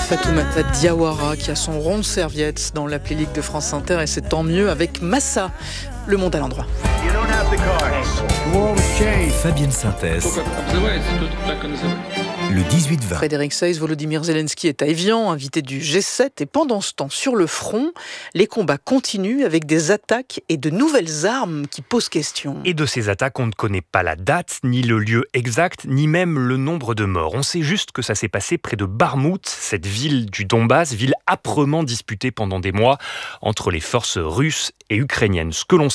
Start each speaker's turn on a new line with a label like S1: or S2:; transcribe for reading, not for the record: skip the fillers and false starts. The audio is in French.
S1: Fatoumata Diawara qui a son rond de serviette dans l'appli Ligue de France Inter, et c'est tant mieux avec Massa, Le Monde à l'endroit.
S2: Fabienne Synthèse. Le 18-20.
S1: Frédéric Seyss, Volodymyr Zelensky est à Évian, invité du G7, et pendant ce temps, sur le front, les combats continuent avec des attaques et de nouvelles armes qui posent question.
S3: Et de ces attaques, on ne connaît pas la date, ni le lieu exact, ni même le nombre de morts. On sait juste que ça s'est passé près de Barmout, cette ville du Donbass, ville âprement disputée pendant des mois entre les forces russes et ukrainiennes. Ce que l'on